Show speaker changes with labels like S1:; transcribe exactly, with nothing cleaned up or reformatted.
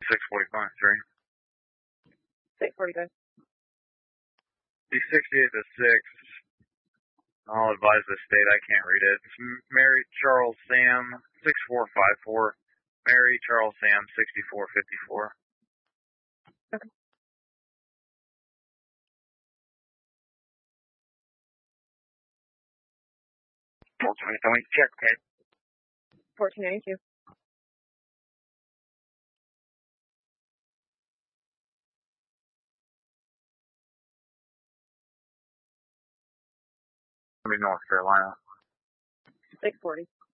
S1: six forty-five, three.
S2: six forty-five.
S1: D sixty-eight to six. I'll advise the state, I can't read it. It's Mary Charles Sam, six four five four. Mary Charles Sam, sixty-four fifty-four.
S2: Okay.
S1: fourteen ninety-two, check, okay.
S2: fourteen ninety-two.
S1: North Carolina.
S2: six forty.